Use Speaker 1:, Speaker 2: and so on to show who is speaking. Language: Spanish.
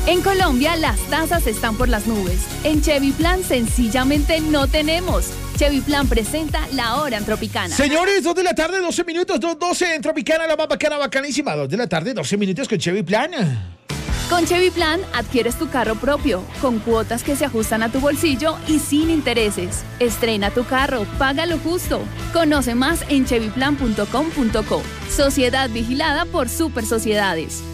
Speaker 1: En Colombia, las tasas están por las nubes. En Chevy Plan, sencillamente no tenemos. Chevy Plan presenta La Hora en Tropicana.
Speaker 2: Señores, 2 de la tarde, 12 minutos, 2:12 en Tropicana, la más bacana, bacanísima. 2 de la tarde, 12 minutos con Chevy Plan.
Speaker 1: Con Chevy Plan, adquieres tu carro propio, con cuotas que se ajustan a tu bolsillo y sin intereses. Estrena tu carro, págalo justo. Conoce más en chevyplan.com.co. Sociedad vigilada por Super Sociedades.